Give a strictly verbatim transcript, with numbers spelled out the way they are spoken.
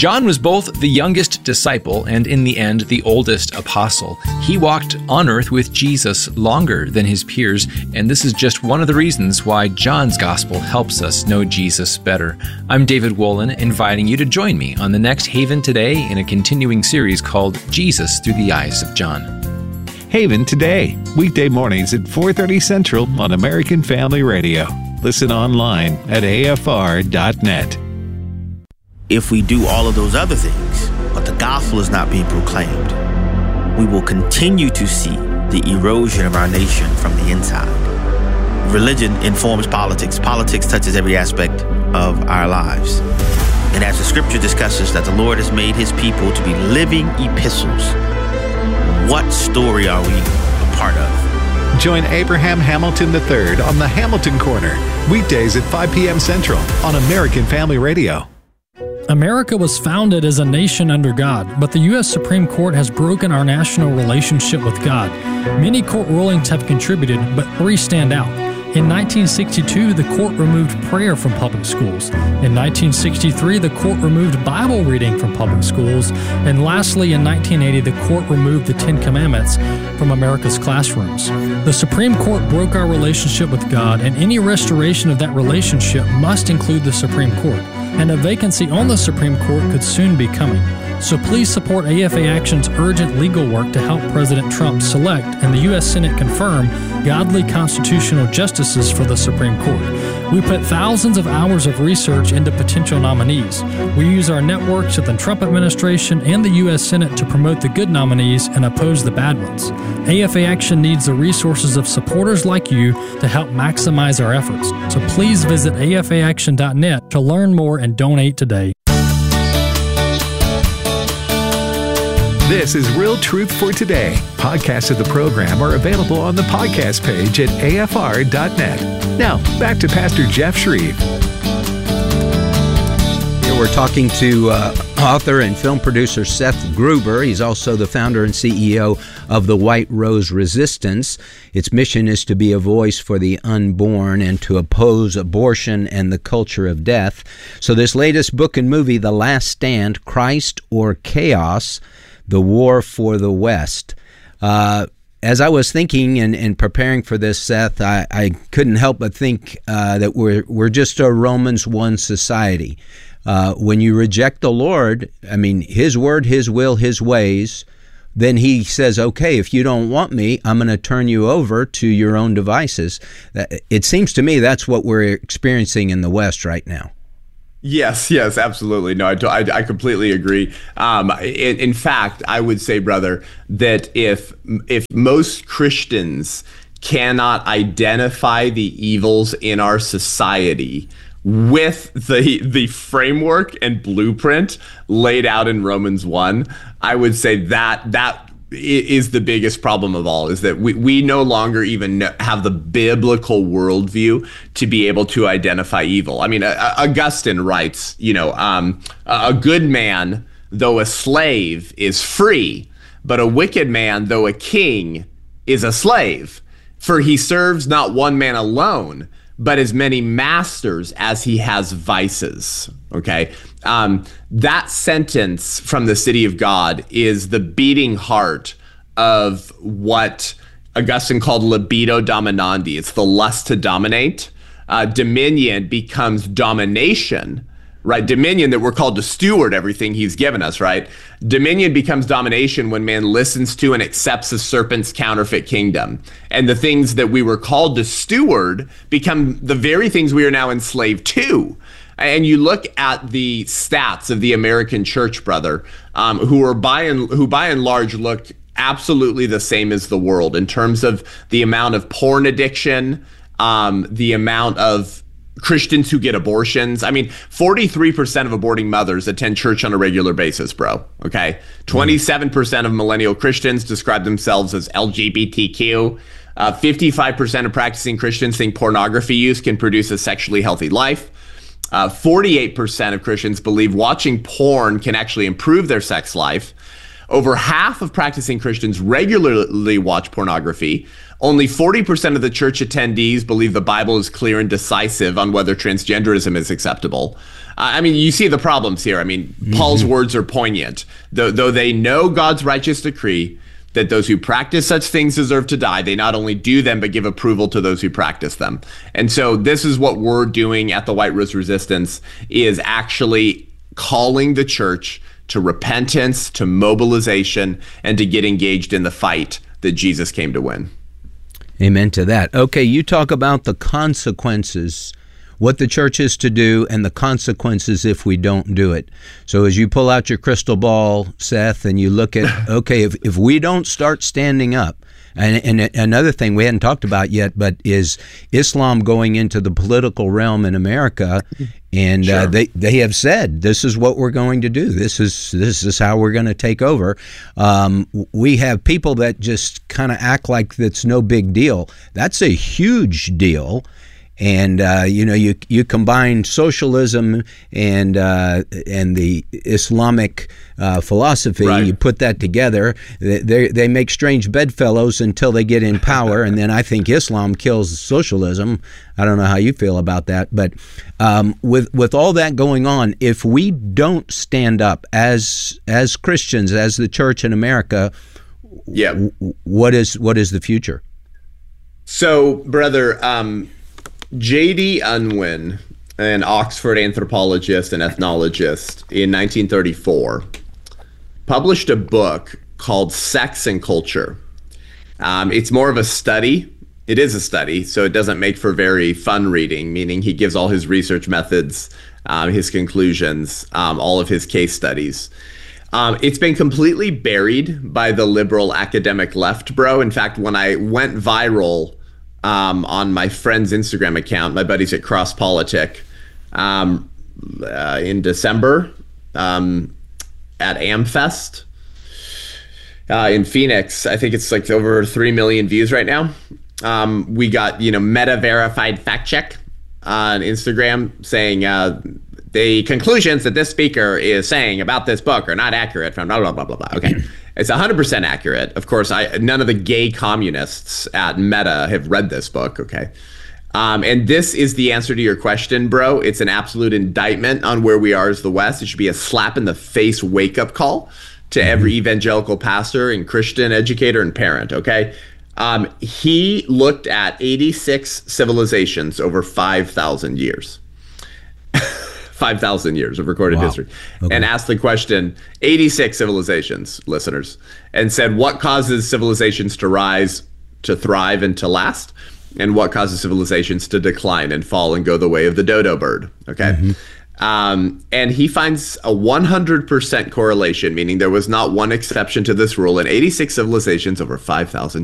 John was both the youngest disciple and, in the end, the oldest apostle. He walked on earth with Jesus longer than his peers, and this is just one of the reasons why John's gospel helps us know Jesus better. I'm David Wolin, inviting you to join me on the next Haven Today in a continuing series called Jesus Through the Eyes of John. Haven Today, weekday mornings at four thirty Central on American Family Radio. Listen online at A F R dot net. If we do all of those other things, but the gospel is not being proclaimed, we will continue to see the erosion of our nation from the inside. Religion informs politics. Politics touches every aspect of our lives. And as the scripture discusses that the Lord has made his people to be living epistles, what story are we a part of? Join Abraham Hamilton the third on the Hamilton Corner, weekdays at five p.m. Central on American Family Radio. America was founded as a nation under God, but the U S Supreme Court has broken our national relationship with God. Many court rulings have contributed, but three stand out. In nineteen sixty-two, the court removed prayer from public schools. In nineteen sixty-three, the court removed Bible reading from public schools. And lastly, in nineteen eighty, the court removed the Ten Commandments from America's classrooms. The Supreme Court broke our relationship with God, and any restoration of that relationship must include the Supreme Court. And a vacancy on the Supreme Court could soon be coming. So please support A F A Action's urgent legal work to help President Trump select and the U S Senate confirm godly constitutional justices for the Supreme Court. We put thousands of hours of research into potential nominees. We use our networks at the Trump administration and the U S Senate to promote the good nominees and oppose the bad ones. A F A Action needs the resources of supporters like you to help maximize our efforts. So please visit A F A action dot net to learn more and donate today. This is Real Truth for Today. Podcasts of the program are available on the podcast page at A F R dot net. Now, back to Pastor Jeff Shreve. Here we're talking to uh, author and film producer Seth Gruber. He's also the founder and C E O of the White Rose Resistance. Its mission is to be a voice for the unborn and to oppose abortion and the culture of death. So this latest book and movie, The Last Stand, Christ or Chaos? The War for the West. Uh, as I was thinking and, and preparing for this, Seth, I, I couldn't help but think uh, that we're we're just a Romans one society. Uh, when you reject the Lord, I mean, His word, His will, His ways, then He says, okay, if you don't want me, I'm going to turn you over to your own devices. It seems to me that's what we're experiencing in the West right now. Yes, yes, absolutely. No, I, I, I completely agree. Um, in, in fact, I would say, brother, that if if most Christians cannot identify the evils in our society with the the framework and blueprint laid out in Romans one, I would say that that is the biggest problem of all, is that we, we no longer even have the biblical worldview to be able to identify evil. I mean, uh, Augustine writes, you know, um, a good man, though a slave, is free, but a wicked man, though a king, is a slave. For he serves not one man alone, but as many masters as he has vices. Okay, um, that sentence from the City of God is the beating heart of what Augustine called libido dominandi. It's the lust to dominate. Uh, dominion becomes domination, right? Dominion, that we're called to steward everything He's given us, right? Dominion becomes domination when man listens to and accepts the serpent's counterfeit kingdom. And the things that we were called to steward become the very things we are now enslaved to. And you look at the stats of the American church, brother, um, who are by and who by and large look absolutely the same as the world in terms of the amount of porn addiction, um, the amount of Christians who get abortions. I mean, forty-three percent of aborting mothers attend church on a regular basis, bro. Okay. twenty-seven percent of millennial Christians describe themselves as L G B T Q. Uh, fifty-five percent of practicing Christians think pornography use can produce a sexually healthy life. Uh, forty-eight percent of Christians believe watching porn can actually improve their sex life. Over half of practicing Christians regularly watch pornography. Only forty percent of the church attendees believe the Bible is clear and decisive on whether transgenderism is acceptable. Uh, I mean, you see the problems here. I mean, mm-hmm. Paul's words are poignant. Though, though they know God's righteous decree that those who practice such things deserve to die, they not only do them, but give approval to those who practice them. And so this is what we're doing at the White Rose Resistance, is actually calling the church to repentance, to mobilization, and to get engaged in the fight that Jesus came to win. Amen to that. Okay, you talk about the consequences, what the church is to do, and the consequences if we don't do it. So as you pull out your crystal ball, Seth, and you look at, okay, if, if we don't start standing up, and, and another thing we hadn't talked about yet, but is Islam going into the political realm in America, and sure. uh, they they have said this is what we're going to do. This is this is how we're going to take over. Um, we have people that just kind of act like it's no big deal. That's a huge deal. And uh, you know, you you combine socialism and uh, and the Islamic uh, philosophy. Right. You put that together. They they make strange bedfellows until they get in power, and then I think Islam kills socialism. I don't know how you feel about that, but um, with with all that going on, if we don't stand up as as Christians, as the church in America, yeah, w- what is what is the future? So, brother. Um J D Unwin, an Oxford anthropologist and ethnologist, in nineteen thirty-four, published a book called Sex and Culture. Um, it's more of a study. It is a study, so it doesn't make for very fun reading, meaning he gives all his research methods, um, his conclusions, um, all of his case studies. Um, it's been completely buried by the liberal academic left, bro. In fact, when I went viral Um, on my friend's Instagram account, my buddies at Cross Politic, um, uh, in December um, at AmFest uh, in Phoenix. I think it's like over three million views right now. Um, we got, you know, Meta verified fact check on Instagram saying uh, the conclusions that this speaker is saying about this book are not accurate from blah, blah, blah, blah, blah. Okay. It's one hundred percent accurate. Of course, I none of the gay communists at Meta have read this book, okay? Um, and this is the answer to your question, bro. It's an absolute indictment on where we are as the West. It should be a slap in the face wake-up call to mm-hmm. every evangelical pastor and Christian educator and parent, okay? Um, he looked at eighty-six civilizations over five thousand years. five thousand years of recorded wow. history, okay. and asked the question, eighty-six civilizations, listeners, and said, what causes civilizations to rise, to thrive, and to last? And what causes civilizations to decline and fall and go the way of the dodo bird, okay? Mm-hmm. Um, and he finds a one hundred percent correlation, meaning there was not one exception to this rule, in eighty-six civilizations over five thousand